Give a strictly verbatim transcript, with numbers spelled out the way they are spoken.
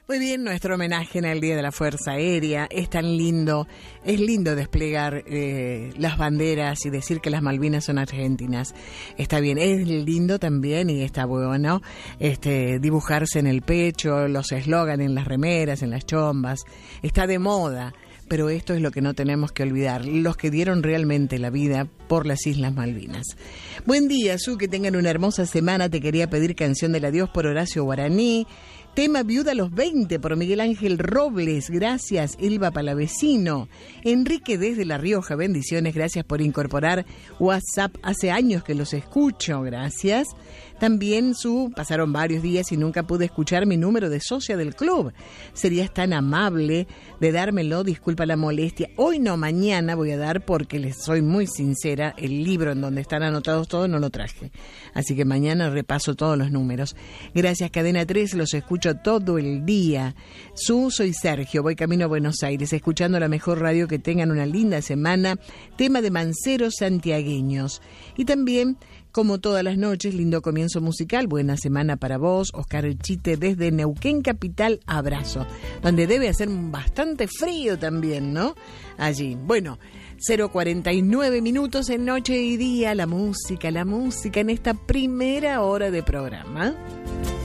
Muy bien, nuestro homenaje en el Día de la Fuerza Aérea. Es tan lindo, es lindo desplegar eh, las banderas y decir que las Malvinas son argentinas. Está bien, es lindo también y está bueno este, dibujarse en el pecho, los eslogan en las remeras, en las chombas. Está de moda, pero esto es lo que no tenemos que olvidar, los que dieron realmente la vida por las Islas Malvinas. Buen día, Su, que tengan una hermosa semana. Te quería pedir Canción del Adiós por Horacio Guaraní. Tema Viuda a los veinte por Miguel Ángel Robles. Gracias, Elba Palavecino. Enrique desde La Rioja, bendiciones. Gracias por incorporar WhatsApp. Hace años que los escucho. Gracias. También, Su, pasaron varios días y nunca pude escuchar mi número de socia del club. Serías tan amable de dármelo. Disculpa la molestia. Hoy no, mañana voy a dar, porque les soy muy sincera, el libro en donde están anotados todos no lo traje. Así que mañana repaso todos los números. Gracias, Cadena tres. Los escucho todo el día. Su, soy Sergio, voy camino a Buenos Aires, escuchando la mejor radio. Que tengan una linda semana. Tema de Manceros Santiagueños. Y también, como todas las noches, lindo comienzo musical. Buena semana para vos, Oscar Chite desde Neuquén Capital. Abrazo, donde debe hacer bastante frío también, ¿no? Allí. Bueno, cero cuarenta y nueve minutos en Noche y Día. La música, la música en esta primera hora de programa.